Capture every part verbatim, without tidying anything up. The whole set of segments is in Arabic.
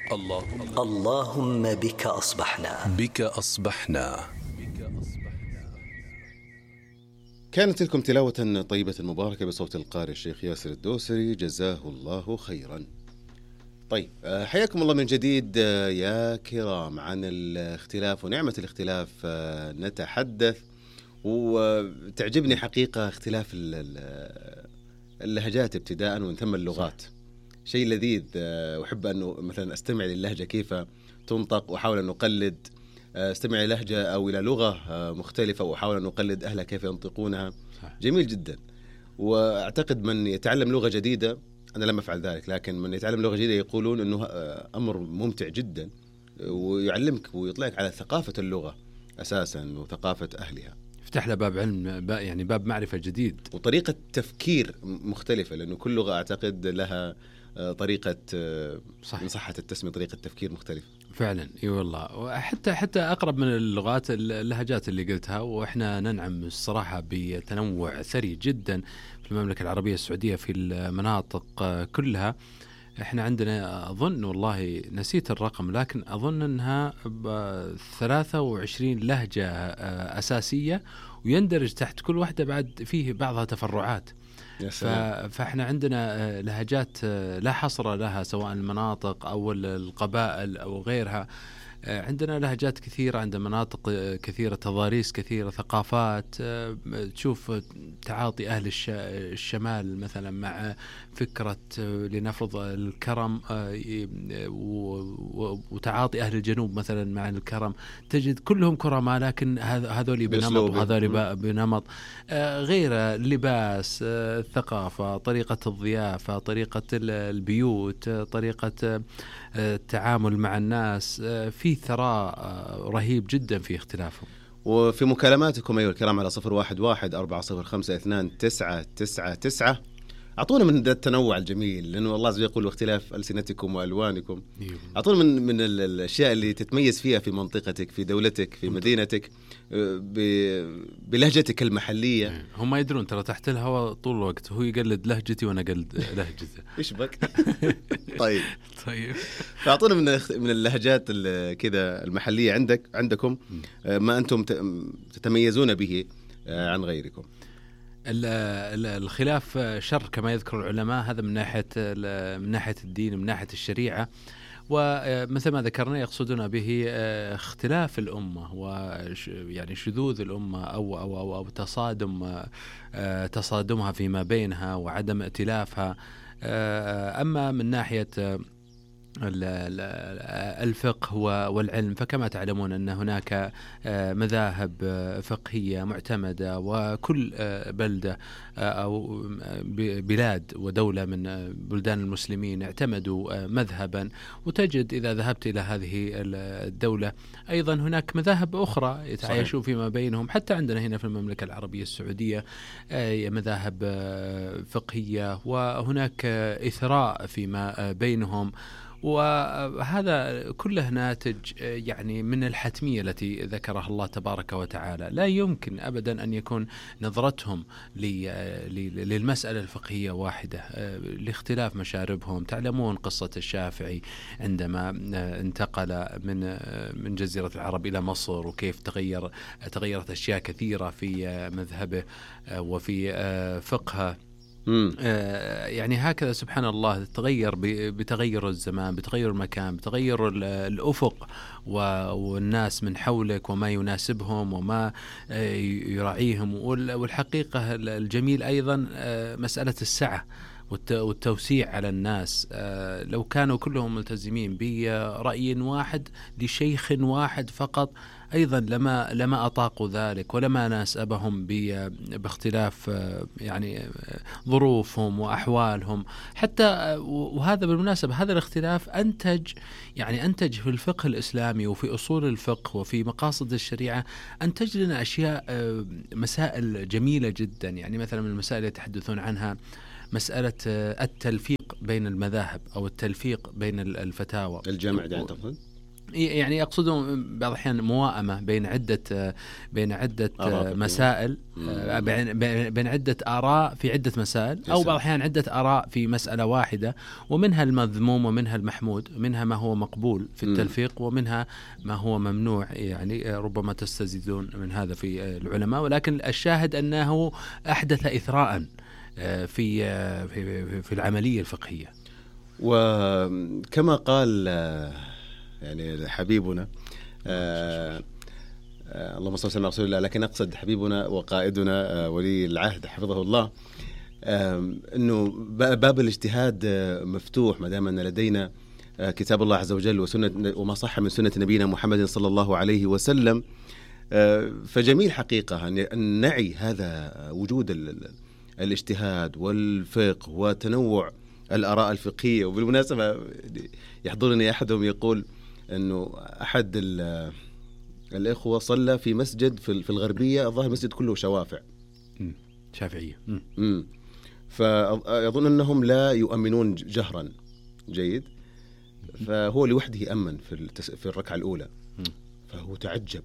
اللهم اللهم بك أصبحنا بك أصبحنا. كانت لكم تلاوة طيبة مباركة بصوت القارئ الشيخ ياسر الدوسري، جزاه الله خيرا. طيب، حياكم الله من جديد يا كرام. عن الاختلاف ونعمة الاختلاف نتحدث، وتعجبني حقيقة اختلاف اللهجات ابتداء ومن ثم اللغات. شيء لذيذ. أحب أنه مثلا أستمع للهجة كيف تنطق وأحاول أن أقلد، استمع لهجة أو إلى لغة مختلفة وأحاول أن أقلد أهلها كيف ينطقونها. جميل جدا. وأعتقد من يتعلم لغة جديدة، أنا لم أفعل ذلك، لكن من يتعلم لغة جديدة يقولون أنه أمر ممتع جدا، ويعلمك ويطلعك على ثقافة اللغة أساسا وثقافة أهلها. يفتح له باب علم، يعني باب معرفة جديد، وطريقة تفكير مختلفة، لأنه كل لغة أعتقد لها طريقة، صح، من صحة التسمية، طريقة تفكير مختلفة فعلا. اي والله. وحتى حتى اقرب من اللغات اللهجات اللي قلتها، واحنا ننعم الصراحه بتنوع ثري جدا في المملكه العربيه السعوديه في المناطق كلها. احنا عندنا اظن، والله نسيت الرقم، لكن اظن انها ثلاثة وعشرين لهجه اساسيه، ويندرج تحت كل واحده بعد فيه بعضها تفرعات. فاحنا عندنا لهجات لا حصر لها، سواء المناطق أو القبائل أو غيرها. عندنا لهجات كثيرة، عندنا مناطق كثيرة، تضاريس كثيرة، ثقافات. تشوف تعاطي أهل الشمال مثلا مع فكرة لنفرض الكرم، وتعاطي أهل الجنوب مثلا مع الكرم. تجد كلهم كرماء، لكن هذول بنمط وهذول بنمط غير. اللباس، الثقافة، طريقة الضيافة، طريقة البيوت، طريقة التعامل مع الناس، في ثراء رهيب جدا في اختلافهم. وفي مكالماتكم أيها الكرام على صفر واحد واحد أربعة صفر خمسة اثنان تسعة تسعة تسعة، أعطونا من ذا التنوع الجميل، لأنه الله عز وجل يقول واختلاف ألسنتكم وألوانكم. أعطونا من من الأشياء اللي تتميز فيها في منطقتك، في دولتك، في مدينتك، بلهجتك المحلية. هم يدرون ترى تحت الهواء طول الوقت، هو يقلد لهجتي وأنا أقلد لهجته. إيش بك؟ طيب طيب فأعطونا من من اللهجات كذا المحلية عندك عندكم، ما أنتم تتميزون به عن غيركم. الخلاف شر كما يذكر العلماء، هذا من ناحية من ناحية الدين، من ناحية الشريعة. ومثل ما ذكرنا يقصدون به اختلاف الأمة، ويعني شذوذ الأمة أو أو أو, أو تصادم تصادمها فيما بينها وعدم ائتلافها. أما من ناحية الفقه والعلم، فكما تعلمون أن هناك مذاهب فقهية معتمدة، وكل بلدة أو بلاد ودولة من بلدان المسلمين اعتمدوا مذهبا. وتجد إذا ذهبت إلى هذه الدولة أيضا هناك مذاهب أخرى يتعايشون فيما بينهم. حتى عندنا هنا في المملكة العربية السعودية مذاهب فقهية، وهناك إثراء فيما بينهم. وهذا كله ناتج يعني من الحتمية التي ذكرها الله تبارك وتعالى. لا يمكن أبدا أن يكون نظرتهم للمسألة الفقهية واحدة لاختلاف مشاربهم. تعلمون قصة الشافعي عندما انتقل من من جزيرة العرب إلى مصر، وكيف تغير تغيرت أشياء كثيرة في مذهبه وفي فقهه. آه يعني هكذا سبحان الله تغير بتغير الزمان، بتغير المكان، بتغير الأفق والناس من حولك وما يناسبهم وما آه يراعيهم. والحقيقة الجميل أيضا آه مسألة السعة والتوسيع على الناس. آه لو كانوا كلهم ملتزمين برأي واحد لشيخ واحد فقط، أيضا لما لما أطاقوا ذلك، ولما ناسبهم باختلاف يعني ظروفهم وأحوالهم حتى. وهذا بالمناسبة هذا الاختلاف أنتج يعني أنتج في الفقه الإسلامي وفي أصول الفقه وفي مقاصد الشريعة، أنتج لنا أشياء، مسائل جميلة جدا. يعني مثلا من المسائل اللي يتحدثون عنها مسألة التلفيق بين المذاهب أو التلفيق بين الفتاوى، الجمع ده تقصد؟ يعني يقصدون بعض الأحيان موائمة بين عدة بين عدة مسائل، بين بين عدة آراء في عدة مسائل، أو بعض الأحيان عدة آراء في مسألة واحدة، ومنها المذموم ومنها المحمود، منها ما هو مقبول في التلفيق ومنها ما هو ممنوع. يعني ربما تستزيدون من هذا في العلماء، ولكن الشاهد أنه أحدث إثراء في في في العملية الفقهية. وكما قال يعني حبيبنا آه آه اللهم صل على رسول الله، لكن أقصد حبيبنا وقائدنا آه ولي العهد حفظه الله، آه أنه باب الاجتهاد مفتوح ما دام أن لدينا آه كتاب الله عز وجل وسنة وما صح من سنة نبينا محمد صلى الله عليه وسلم. آه فجميل حقيقة أن نعي هذا وجود الاجتهاد والفقه وتنوع الآراء الفقهية. وبالمناسبة يحضرني أحدهم يقول أنه أحد الإخوة صلى في مسجد في الغربية، الظاهر مسجد كله شوافع شافعية، فيظن أنهم لا يؤمنون جهرا جيد، فهو لوحده يأمن في الركعة الأولى، فهو تعجب.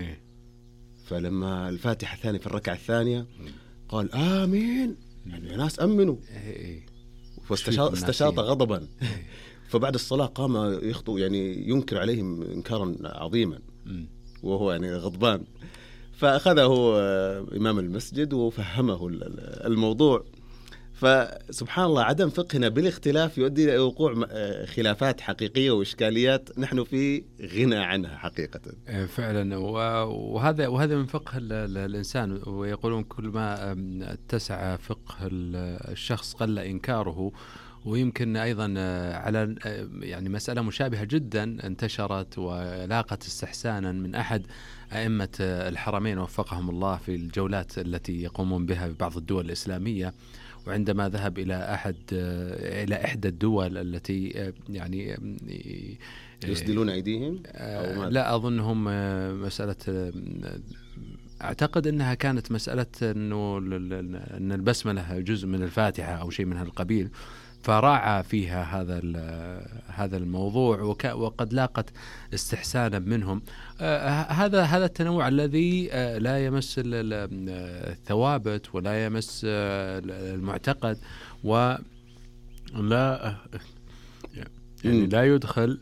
فلما الفاتحة الثانية في الركعة الثانية قال آمين، يعني ناس أمنوا، فاستشاط غضبا. فبعد الصلاة قام يخطو يعني ينكر عليهم إنكارا عظيما وهو يعني غضبان. فأخذه إمام المسجد وفهمه الموضوع. فسبحان الله عدم فقهنا بالاختلاف يؤدي إلى وقوع خلافات حقيقية وإشكاليات نحن في غنى عنها حقيقة. فعلا، وهذا وهذا من فقه الإنسان. ويقولون كل ما اتسع فقه الشخص قل إنكاره. ويمكن أيضا على يعني مسألة مشابهة جدا انتشرت ولاقت استحسانا من أحد أئمة الحرمين وفقهم الله في الجولات التي يقومون بها في بعض الدول الإسلامية، وعندما ذهب إلى أحد إلى إحدى الدول التي يعني يسدلون أيديهم أو لا أظنهم مسألة، أعتقد أنها كانت مسألة أنه أن البسملة جزء من الفاتحة أو شيء من هالقبيل، فراعى فيها هذا هذا الموضوع وقد لاقت استحسانا منهم. آه هذا هذا التنوع الذي آه لا يمس الثوابت ولا يمس آه المعتقد، ولا يعني لا يدخل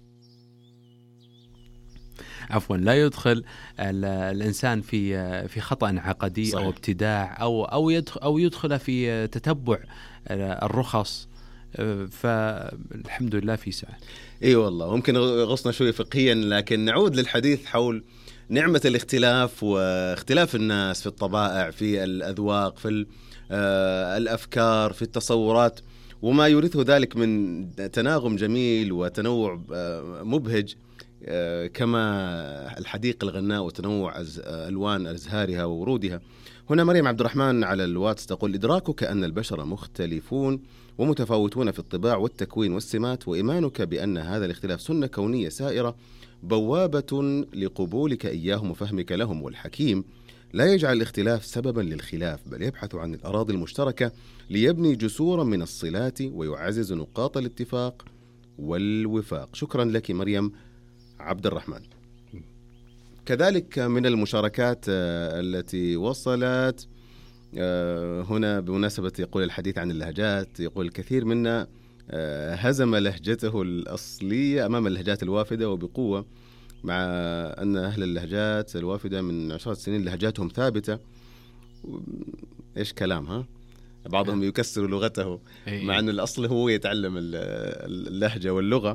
عفوا لا يدخل الإنسان في في خطأ عقدي صحيح. أو ابتداع أو أو يدخل أو يدخل في تتبع الرخص. فالحمد لله في سعة. اي والله ممكن غصنا شوي فقهيا، لكن نعود للحديث حول نعمة الاختلاف واختلاف الناس في الطبائع، في الأذواق، في الأفكار، في التصورات، وما يورثه ذلك من تناغم جميل وتنوع مبهج، كما الحديقة الغناء وتنوع ألوان أزهارها وورودها. هنا مريم عبد الرحمن على الواتس تقول: إدراكك أن البشر مختلفون ومتفاوتون في الطباع والتكوين والسمات، وإيمانك بأن هذا الاختلاف سنة كونية سائرة بوابة لقبولك إياهم وفهمك لهم. والحكيم لا يجعل الاختلاف سببا للخلاف، بل يبحث عن الأراضي المشتركة ليبني جسورا من الصلات ويعزز نقاط الاتفاق والوفاق. شكرا لك مريم عبد الرحمن. كذلك من المشاركات التي وصلت هنا بمناسبة يقول الحديث عن اللهجات، يقول الكثير منا هزم لهجته الأصلية أمام اللهجات الوافدة وبقوة، مع أن أهل اللهجات الوافدة من عشرات سنين لهجاتهم ثابتة. إيش كلام ها؟ بعضهم يكسر لغته مع أن الأصل هو يتعلم اللهجة واللغة.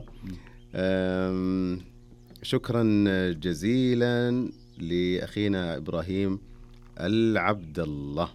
شكرا جزيلا لأخينا إبراهيم العبد الله.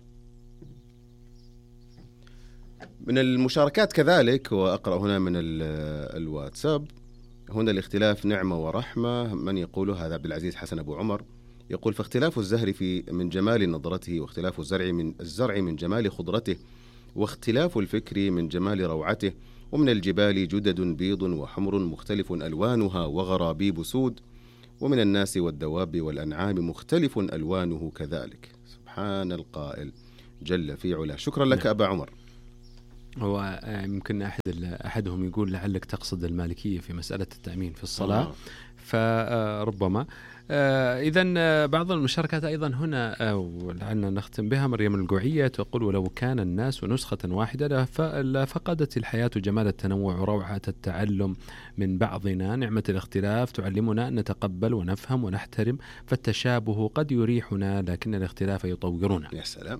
من المشاركات كذلك، وأقرأ هنا من الواتساب: هنا الاختلاف نعمة ورحمة. من يقوله؟ هذا عبد العزيز حسن أبو عمر يقول: فاختلاف الزهر في من جمال نظرته، واختلاف الزرع من الزرع من جمال خضرته، واختلاف الفكر من جمال روعته، ومن الجبال جدد بيض وحمر مختلف ألوانها وغرابيب سود، ومن الناس والدواب والأنعام مختلف ألوانه كذلك. سبحان القائل جل في علاه. شكرا لك أبا عمر. هو يمكن أحد أحدهم يقول لعلك تقصد المالكية في مسألة التأمين في الصلاة. آه. فربما إذن بعض المشاركات أيضا هنا ولعلنا نختم بها. مريم القوعية تقول: ولو كان الناس نسخة واحدة لفقدت الحياة جمال التنوع وروعة التعلم من بعضنا. نعمة الاختلاف تعلمنا أن نتقبل ونفهم ونحترم، فالتشابه قد يريحنا لكن الاختلاف يطورنا. يا سلام.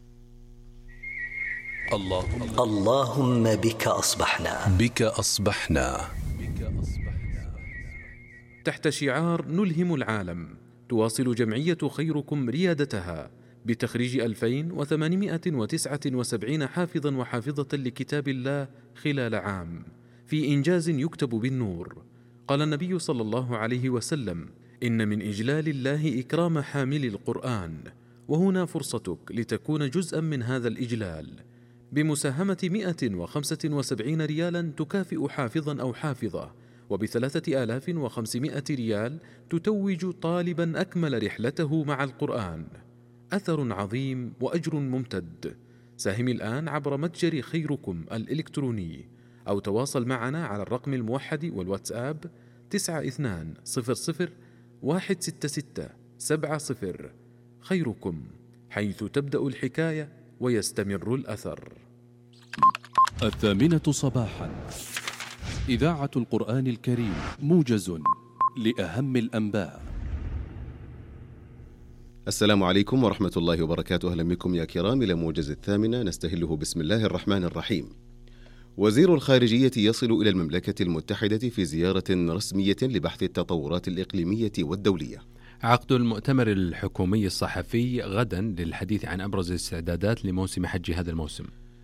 الله اللهم بك أصبحنا بك أصبحنا تحت شعار نلهم العالم، تواصل جمعية خيركم ريادتها بتخريج ألفين وثمانمائة وتسعة وسبعين حافظا وحافظة لكتاب الله خلال عام، في إنجاز يكتب بالنور. قال النبي صلى الله عليه وسلم: إن من إجلال الله إكرام حامل القرآن، وهنا فرصتك لتكون جزءا من هذا الإجلال بمساهمة مئة وخمسة وسبعين ريالا تكافئ حافظا أو حافظة، وبثلاثة آلاف وخمسمائة ريال تتوج طالبا أكمل رحلته مع القرآن. أثر عظيم وأجر ممتد. ساهم الآن عبر متجر خيركم الإلكتروني أو تواصل معنا على الرقم الموحد والواتساب تسعة اثنان صفر صفر واحد ستة ستة سبعة صفر. خيركم، حيث تبدأ الحكاية ويستمر الأثر. الثامنة صباحا، إذاعة القرآن الكريم، موجز لأهم الأنباء. السلام عليكم ورحمة الله وبركاته. أهلا بكم يا كرام إلى موجز الثامنة، نستهله بسم الله الرحمن الرحيم. وزير الخارجية يصل إلى المملكة المتحدة في زيارة رسمية لبحث التطورات الإقليمية والدولية. عقد المؤتمر الحكومي الصحفي غدا للحديث عن أبرز الاستعدادات لموسم حج هذا الموسم.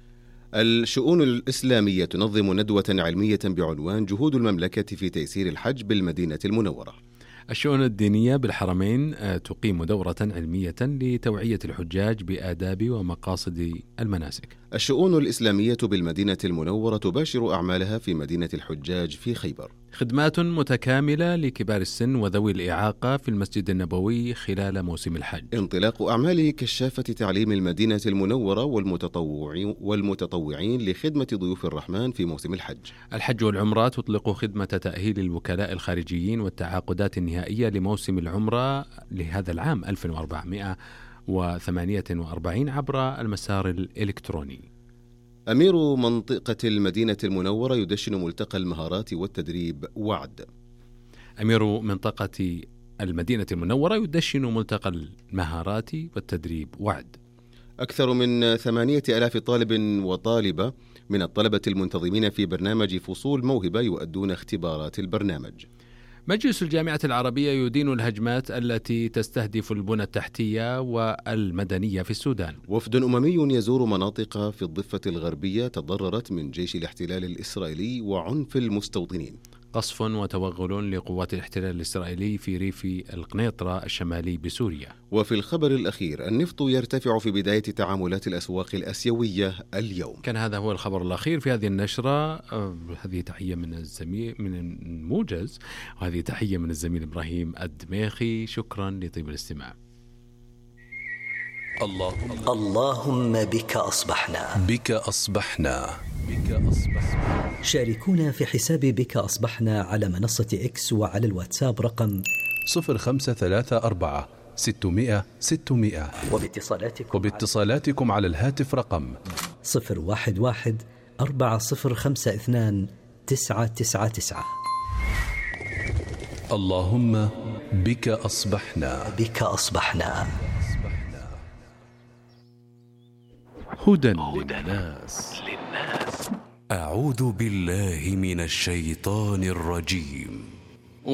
الشؤون الإسلامية تنظم ندوة علمية بعنوان جهود المملكة في تيسير الحج بالمدينة المنورة. الشؤون الدينية بالحرمين تقيم دورة علمية لتوعية الحجاج بآداب ومقاصد المناسك. الشؤون الإسلامية بالمدينة المنورة تباشر أعمالها في مدينة الحجاج في خيبر. خدمات متكاملة لكبار السن وذوي الإعاقة في المسجد النبوي خلال موسم الحج. انطلاق أعمال كشافة تعليم المدينة المنورة والمتطوعين والمتطوعين لخدمة ضيوف الرحمن في موسم الحج. الحج والعمرة تطلق خدمة تأهيل الوكلاء الخارجيين والتعاقدات النهائية لموسم العمرة لهذا العام ألف وأربعمائة وثمانية وأربعين عبر المسار الإلكتروني. أمير منطقة المدينة المنورة يدشن ملتقى المهارات والتدريب وعد. أمير منطقة المدينة المنورة يدشن ملتقى المهارات والتدريب وعد. أكثر من ثمانية آلاف طالب وطالبة من الطلبة المنتظمين في برنامج فصول موهبة يؤدون اختبارات البرنامج. مجلس الجامعة العربية يدين الهجمات التي تستهدف البنى التحتية والمدنية في السودان. وفد أممي يزور مناطق في الضفة الغربية تضررت من جيش الاحتلال الإسرائيلي وعنف المستوطنين. قصف وتوغل لقوات الاحتلال الإسرائيلي في ريف القنيطرة الشمالي بسوريا. وفي الخبر الأخير، النفط يرتفع في بداية تعاملات الأسواق الآسيوية اليوم. كان هذا هو الخبر الأخير في هذه النشرة. هذه تحية من الزميل من الموجز، وهذه تحية من الزميل إبراهيم الدميخي. شكرا لطيب الاستماع. الله اللهم بك أصبحنا بك أصبحنا بك أصبحنا. شاركونا في حساب بك أصبحنا على منصة إكس وعلى الواتساب رقم صفر خمسة ثلاثة أربعة ستمائة ستمائة، وباتصالاتكم وباتصالاتكم على الهاتف رقم صفر واحد واحد أربعة صفر خمسة اثنان تسعة تسعة تسعة. اللهم بك أصبحنا بك أصبحنا. هدى للناس. أعوذ بالله من الشيطان الرجيم.